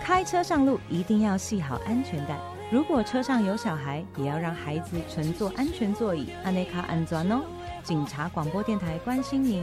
开车上路一定要系好安全带，如果车上有小孩，也要让孩子乘坐安全座椅，安内卡安全哦。警察广播电台关心您。